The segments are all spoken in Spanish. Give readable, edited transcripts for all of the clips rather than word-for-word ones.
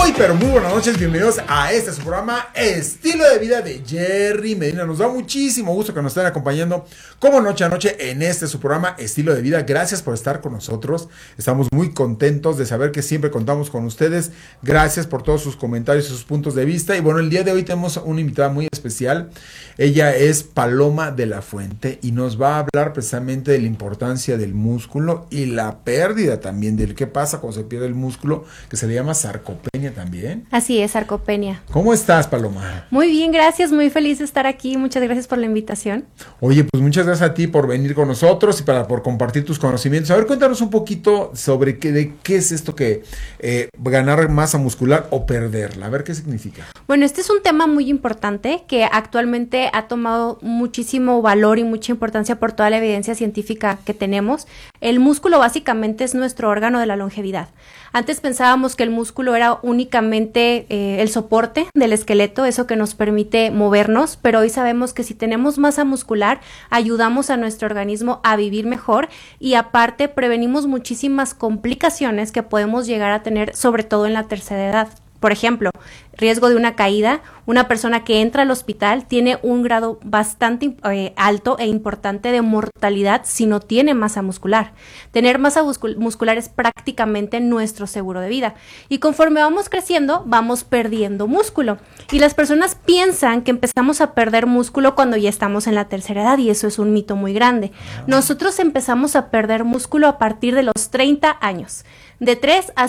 Muy, pero muy buenas noches, bienvenidos a este su programa Estilo de Vida de Jerry Medina. Nos da muchísimo gusto que nos estén acompañando como noche a noche en este su programa Estilo de Vida. Gracias por estar con nosotros, estamos muy contentos de saber que siempre contamos con ustedes. Gracias por todos sus comentarios y sus puntos de vista. Y bueno, el día de hoy tenemos una invitada muy especial. Ella es Paloma de la Fuente y nos va a hablar precisamente de la importancia del músculo y la pérdida también, del qué pasa cuando se pierde el músculo, que se le llama sarcopenia también. Así es, sarcopenia. ¿Cómo estás, Paloma? Muy bien, gracias, muy feliz de estar aquí. Muchas gracias por la invitación. Oye, pues muchas gracias a ti por venir con nosotros y por compartir tus conocimientos. A ver, cuéntanos un poquito sobre de qué es esto que ganar masa muscular o perderla. A ver, ¿qué significa? Bueno, este es un tema muy importante que actualmente ha tomado muchísimo valor y mucha importancia por toda la evidencia científica que tenemos. El músculo básicamente es nuestro órgano de la longevidad. Antes pensábamos que el músculo era únicamente el soporte del esqueleto, eso que nos permite movernos, pero hoy sabemos que si tenemos masa muscular, ayudamos a nuestro organismo a vivir mejor y aparte prevenimos muchísimas complicaciones que podemos llegar a tener, sobre todo en la tercera edad. Por ejemplo, riesgo de una caída. Una persona que entra al hospital tiene un grado bastante alto e importante de mortalidad si no tiene masa muscular. Tener masa muscular es prácticamente nuestro seguro de vida. Y conforme vamos creciendo, vamos perdiendo músculo. Y las personas piensan que empezamos a perder músculo cuando ya estamos en la tercera edad, y eso es un mito muy grande. Nosotros empezamos a perder músculo a partir de los 30 años. De 3 a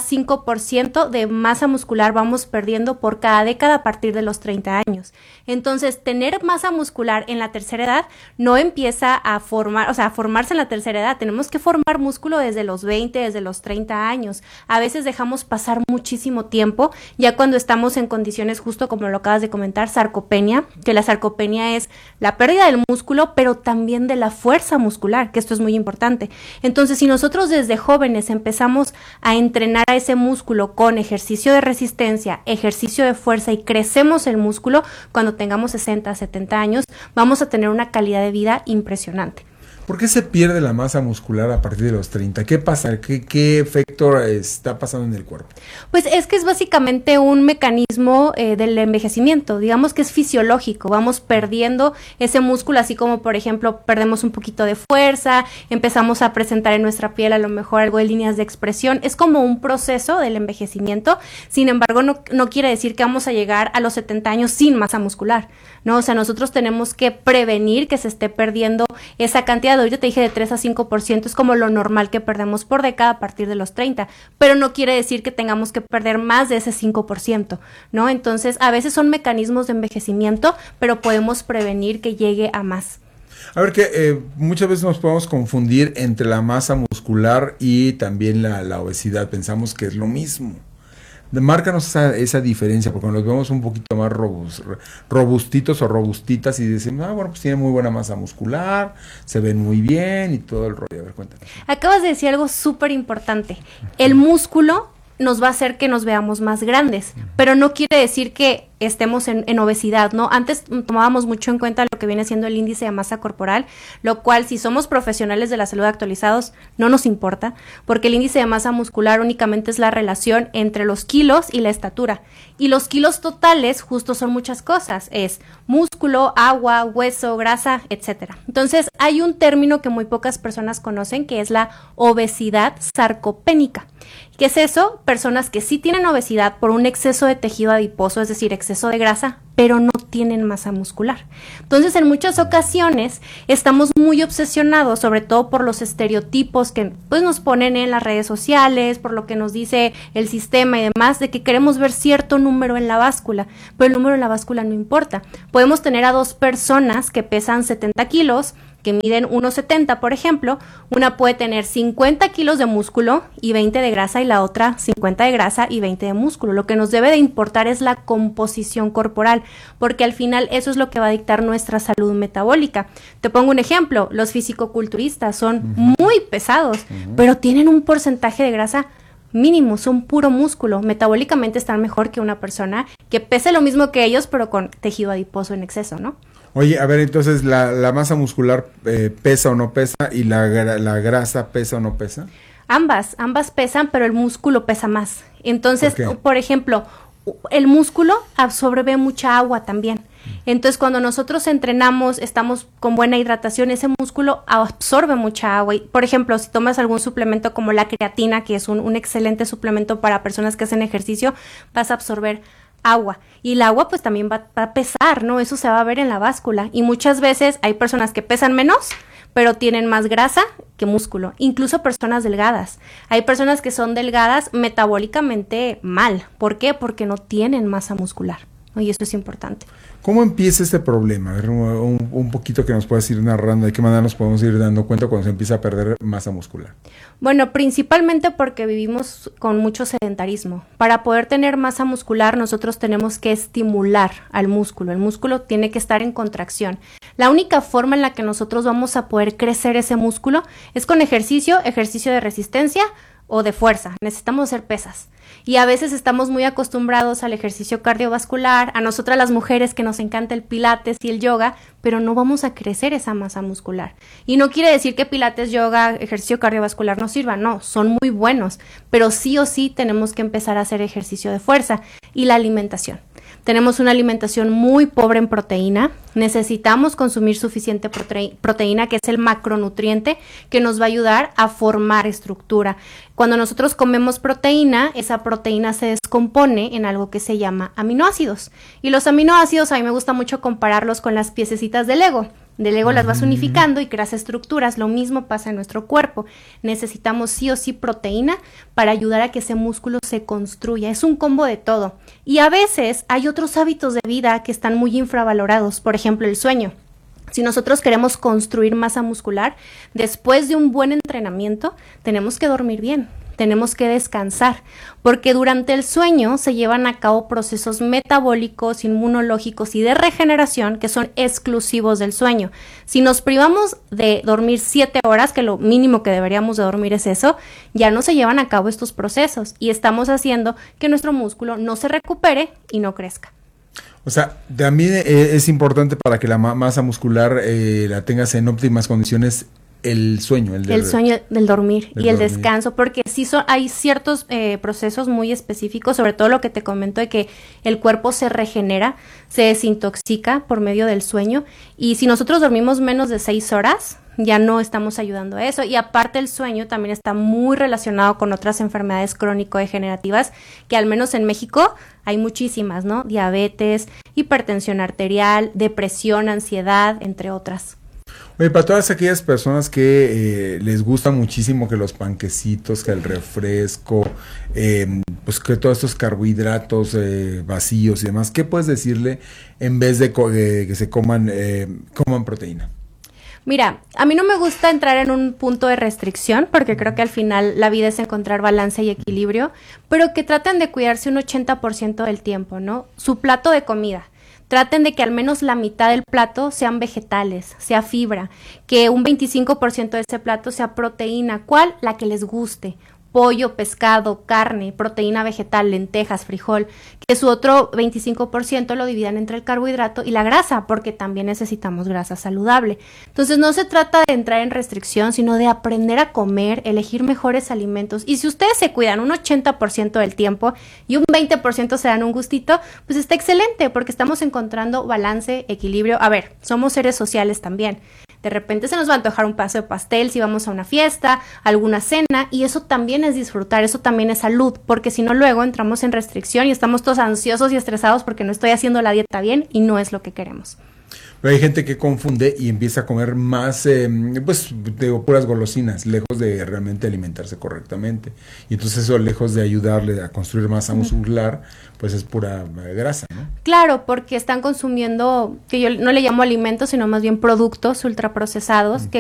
5% de masa muscular vamos perdiendo por cada década a partir de los 30 años. Entonces, tener masa muscular en la tercera edad no empieza a formarse en la tercera edad. Tenemos que formar músculo desde los 20, desde los 30 años. A veces dejamos pasar muchísimo tiempo, ya cuando estamos en condiciones justo como lo acabas de comentar, sarcopenia, que la sarcopenia es la pérdida del músculo, pero también de la fuerza muscular, que esto es muy importante. Entonces, si nosotros desde jóvenes empezamos a entrenar a ese músculo con ejercicio de resistencia, ejercicio de fuerza y crecemos el músculo, cuando tengamos 60, 70 años, vamos a tener una calidad de vida impresionante. ¿Por qué se pierde la masa muscular a partir de los 30? ¿Qué pasa? ¿Qué efecto está pasando en el cuerpo? Pues es que es básicamente un mecanismo del envejecimiento, digamos que es fisiológico, vamos perdiendo ese músculo, así como por ejemplo perdemos un poquito de fuerza, empezamos a presentar en nuestra piel a lo mejor algo de líneas de expresión, es como un proceso del envejecimiento. Sin embargo, no quiere decir que vamos a llegar a los 70 años sin masa muscular, ¿no? O sea, nosotros tenemos que prevenir que se esté perdiendo esa cantidad. Ahorita te dije de 3 a 5%, es como lo normal que perdemos por década a partir de los 30, pero no quiere decir que tengamos que perder más de ese 5%, ¿no? Entonces, a veces son mecanismos de envejecimiento, pero podemos prevenir que llegue a más. A ver, que muchas veces nos podemos confundir entre la masa muscular y también la obesidad. Pensamos que es lo mismo. Márcanos esa diferencia, porque nos vemos un poquito más robustitos o robustitas y decimos, bueno, pues tiene muy buena masa muscular, se ven muy bien y todo el rollo. A ver, cuéntame. Acabas de decir algo súper importante. El músculo nos va a hacer que nos veamos más grandes, pero no quiere decir que estemos en obesidad, ¿no? Antes tomábamos mucho en cuenta lo que viene siendo el índice de masa corporal, lo cual si somos profesionales de la salud actualizados no nos importa, porque el índice de masa muscular únicamente es la relación entre los kilos y la estatura, y los kilos totales justo son muchas cosas, es músculo, agua, hueso, grasa, etcétera. Entonces hay un término que muy pocas personas conocen, que es la obesidad sarcopénica. ¿Qué es eso? Personas que sí tienen obesidad por un exceso de tejido adiposo, es decir, exceso de grasa, pero no tienen masa muscular. Entonces, en muchas ocasiones estamos muy obsesionados, sobre todo por los estereotipos que pues nos ponen en las redes sociales, por lo que nos dice el sistema y demás, de que queremos ver cierto número en la báscula, pero el número en la báscula no importa. Podemos tener a dos personas que pesan 70 kilos, que miden 1,70, por ejemplo. Una puede tener 50 kilos de músculo y 20 de grasa, y la otra 50 de grasa y 20 de músculo. Lo que nos debe de importar es la composición corporal, porque al final eso es lo que va a dictar nuestra salud metabólica. Te pongo un ejemplo, los fisicoculturistas son muy pesados, pero tienen un porcentaje de grasa mínimo, son puro músculo. Metabólicamente están mejor que una persona que pese lo mismo que ellos, pero con tejido adiposo en exceso, ¿no? Oye, a ver, entonces, ¿la masa muscular pesa o no pesa y la grasa pesa o no pesa? Ambas pesan, pero el músculo pesa más. Entonces, por ejemplo, el músculo absorbe mucha agua también. Entonces, cuando nosotros entrenamos, estamos con buena hidratación, ese músculo absorbe mucha agua. Y, por ejemplo, si tomas algún suplemento como la creatina, que es un excelente suplemento para personas que hacen ejercicio, vas a absorber agua. Y el agua pues también va a pesar, ¿no? Eso se va a ver en la báscula. Y muchas veces hay personas que pesan menos, pero tienen más grasa que músculo. Incluso personas delgadas. Hay personas que son delgadas metabólicamente mal. ¿Por qué? Porque no tienen masa muscular, ¿no? Y esto es importante. ¿Cómo empieza este problema? A ver, un poquito que nos puedas ir narrando, de qué manera nos podemos ir dando cuenta cuando se empieza a perder masa muscular. Bueno, principalmente porque vivimos con mucho sedentarismo. Para poder tener masa muscular, nosotros tenemos que estimular al músculo. El músculo tiene que estar en contracción. La única forma en la que nosotros vamos a poder crecer ese músculo es con ejercicio de resistencia o de fuerza. Necesitamos hacer pesas. Y a veces estamos muy acostumbrados al ejercicio cardiovascular, a nosotras las mujeres que nos encanta el pilates y el yoga, pero no vamos a crecer esa masa muscular. Y no quiere decir que pilates, yoga, ejercicio cardiovascular no sirvan, no, son muy buenos, pero sí o sí tenemos que empezar a hacer ejercicio de fuerza. Y la alimentación. Tenemos una alimentación muy pobre en proteína, necesitamos consumir suficiente proteína, que es el macronutriente que nos va a ayudar a formar estructura. Cuando nosotros comemos proteína, esa proteína se descompone en algo que se llama aminoácidos. Y los aminoácidos a mí me gusta mucho compararlos con las piececitas de Lego. De Lego las vas unificando y creas estructuras. Lo mismo pasa en nuestro cuerpo. Necesitamos sí o sí proteína para ayudar a que ese músculo se construya. Es un combo de todo. Y a veces hay otros hábitos de vida que están muy infravalorados. Por ejemplo, el sueño. Si nosotros queremos construir masa muscular, después de un buen entrenamiento, tenemos que dormir bien. Tenemos que descansar, porque durante el sueño se llevan a cabo procesos metabólicos, inmunológicos y de regeneración que son exclusivos del sueño. Si nos privamos de dormir 7 horas, que lo mínimo que deberíamos de dormir es eso, ya no se llevan a cabo estos procesos y estamos haciendo que nuestro músculo no se recupere y no crezca. O sea, también es importante para que la masa muscular la tengas en óptimas condiciones. El sueño, el sueño del dormir y el descanso, porque sí hay ciertos procesos muy específicos, sobre todo lo que te comento de que el cuerpo se regenera, se desintoxica por medio del sueño, y si nosotros dormimos menos de 6 horas, ya no estamos ayudando a eso. Y aparte el sueño también está muy relacionado con otras enfermedades crónico-degenerativas, que al menos en México hay muchísimas, ¿no? Diabetes, hipertensión arterial, depresión, ansiedad, entre otras. Oye, para todas aquellas personas que les gusta muchísimo que los panquecitos, que el refresco, pues que todos estos carbohidratos vacíos y demás, ¿qué puedes decirle en vez de que se coman proteína? Mira, a mí no me gusta entrar en un punto de restricción porque creo que al final la vida es encontrar balance y equilibrio, pero que traten de cuidarse un 80% del tiempo, ¿no? Su plato de comida. Traten de que al menos la mitad del plato sean vegetales, sea fibra, que un 25% de ese plato sea proteína. ¿Cuál? La que les guste. Pollo, pescado, carne, proteína vegetal, lentejas, frijol, que su otro 25% lo dividan entre el carbohidrato y la grasa, porque también necesitamos grasa saludable. Entonces no se trata de entrar en restricción, sino de aprender a comer, elegir mejores alimentos. Y si ustedes se cuidan un 80% del tiempo y un 20% se dan un gustito, pues está excelente, porque estamos encontrando balance, equilibrio. A ver, somos seres sociales también. De repente se nos va a antojar un pedazo de pastel si vamos a una fiesta, alguna cena, y eso también es disfrutar, eso también es salud, porque si no luego entramos en restricción y estamos todos ansiosos y estresados porque no estoy haciendo la dieta bien y no es lo que queremos. Pero hay gente que confunde y empieza a comer más, puras golosinas, lejos de realmente alimentarse correctamente. Y entonces eso, lejos de ayudarle a construir masa muscular, pues es pura grasa, ¿no? Claro, porque están consumiendo, que yo no le llamo alimentos, sino más bien productos ultraprocesados, que